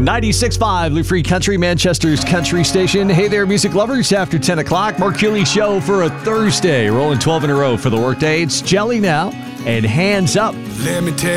96.5 Lou Free Country, Manchester's country station. Hey there, music lovers. After 10 o'clock, Mark Keeley Show for a Thursday. Rolling 12 in a row for the workday. It's Jelly now and Hands Up. Let me tell